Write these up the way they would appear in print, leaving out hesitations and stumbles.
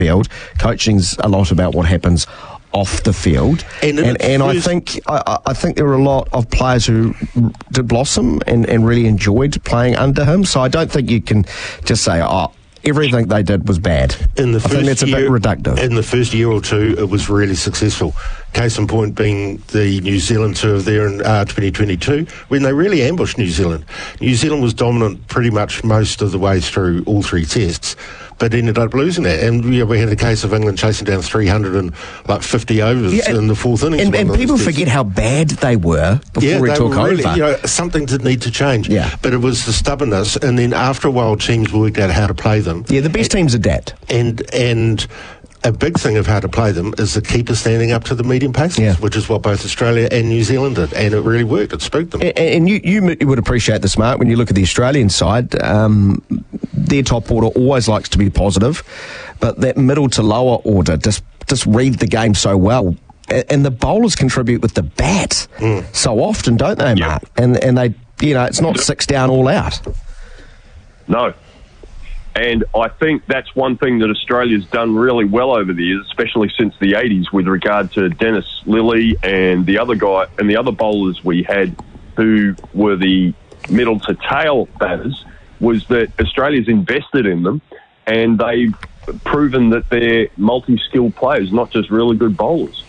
field. Coaching's a lot about what happens off the field, and I think there were a lot of players who did blossom and really enjoyed playing under him. So I don't think you can just say, everything they did was bad. I think that's a bit reductive. In the first year or two, it was really successful. Case in point being the New Zealand tour there in 2022, when they really ambushed New Zealand. New Zealand was dominant pretty much most of the way through all three tests, but ended up losing that. And we had the case of England chasing down 350 overs in the fourth innings. And people forget how bad they were before he took over. Something did need to change. Yeah. But it was the stubbornness, and then after a while, teams worked out how to play them. Yeah, the best teams adapt. And a big thing of how to play them is the keeper standing up to the medium paces, which is what both Australia and New Zealand did, and it really worked. It spooked them. And you would appreciate this, Mark, when you look at the Australian side. Their top order always likes to be positive, but that middle to lower order just read the game so well. And the bowlers contribute with the bat so often, don't they, Mark? And they, it's not 6 down all out. No. And I think that's one thing that Australia's done really well over the years, especially since the 80s, with regard to Dennis Lillee and the other guy and the other bowlers we had who were the middle to tail batters, was that Australia's invested in them and they've proven that they're multi-skilled players, not just really good bowlers.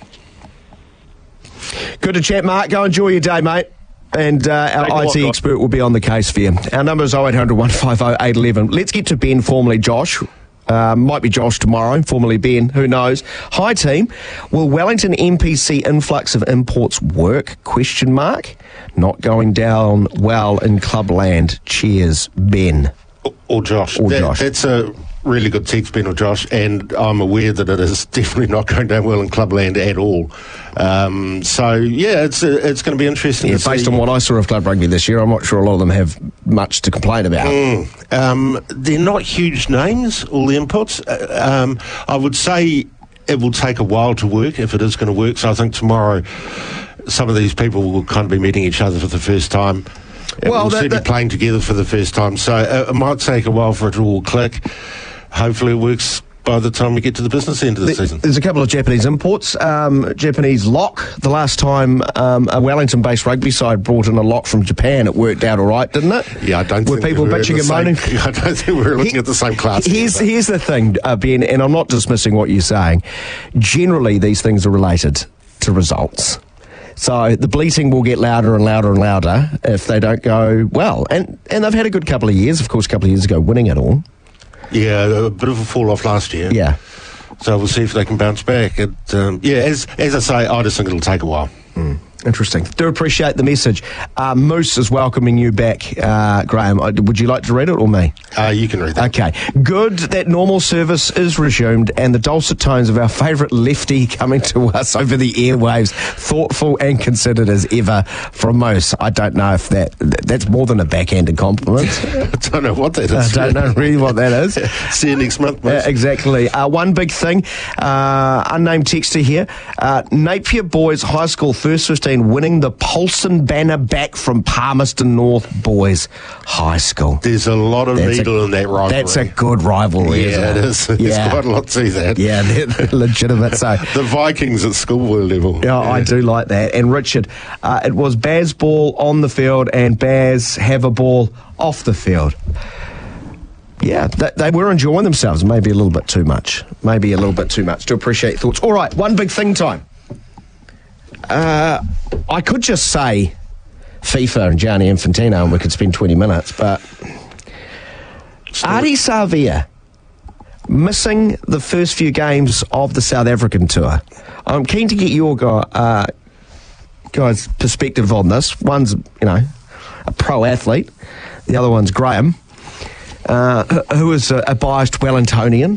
Good to chat, Mark. Go enjoy your day, mate. And our IT expert will be on the case for you. Our number is 0800 150 811. Let's get to Ben, formerly Josh. Might be Josh tomorrow, formerly Ben, who knows. Hi, team. Will Wellington MPC influx of imports work? ? Not going down well in clubland. Cheers, Ben. Or Josh. Josh. That's a really good text, Ben or Josh, and I'm aware that it is definitely not going down well in clubland at all. It's going to be interesting to see. Based on what I saw of club rugby this year, I'm not sure a lot of them have much to complain about. They're not huge names, all the inputs. I would say it will take a while to work, if it is going to work. So I think tomorrow some of these people will kind of be meeting each other for the first time. We'll certainly be playing together for the first time. So it might take a while for it to all click. Hopefully it works by the time we get to the business end of the season. There's a couple of Japanese imports. Japanese lock. The last time a Wellington-based rugby side brought in a lock from Japan, it worked out all right, didn't it? Yeah, I don't think people bitching and moaning? I don't think we were looking at the same class. Here's the thing, Ben, and I'm not dismissing what you're saying. Generally, these things are related to results. So the bleating will get louder and louder and louder if they don't go well. And they've had a good couple of years, of course, a couple of years ago, winning it all. Yeah, a bit of a fall-off last year. Yeah. So we'll see if they can bounce back. As I say, I just think it'll take a while. Interesting. Do appreciate the message. Moose is welcoming you back, Graham. Would you like to read it or me? You can read that. Okay. Good that normal service is resumed and the dulcet tones of our favourite lefty coming to us over the airwaves, thoughtful and considered as ever from Moose. I don't know if that's more than a backhanded compliment. I don't know what that is. I don't know really what that is. See you next month, Moose. Exactly. One big thing, unnamed texter here, Napier Boys High School First 15 winning the Paulson banner back from Palmerston North Boys High School. There's a lot of needle in that rivalry. That's a good rivalry, isn't it? It is. There's quite a lot to that. Yeah, they're legitimate. So the Vikings at schoolboy level. Yeah, I do like that. And Richard, it was Baz ball on the field and Baz have a ball off the field. Yeah, they were enjoying themselves. Maybe a little bit too much. To appreciate thoughts. All right, one big thing time. I could just say FIFA and Gianni Infantino and we could spend 20 minutes, but Ardie Savea missing the first few games of the South African tour. I'm keen to get your guys' perspective on this. One's, a pro athlete. The other one's Graham, who is a biased Wellingtonian.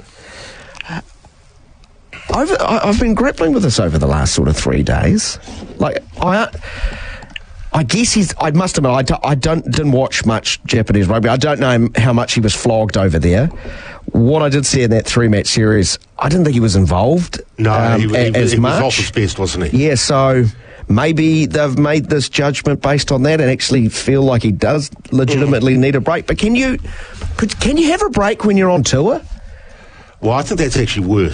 I've been grappling with this over the last sort of 3 days. Like, I guess I must admit, I didn't watch much Japanese rugby. I don't know how much he was flogged over there. What I did see in that 3-match series, I didn't think he was involved. No, he was much. off his best, wasn't he? Yeah, so maybe they've made this judgment based on that and actually feel like he does legitimately need a break. But can you have a break when you're on tour? Well, I think that's actually worse.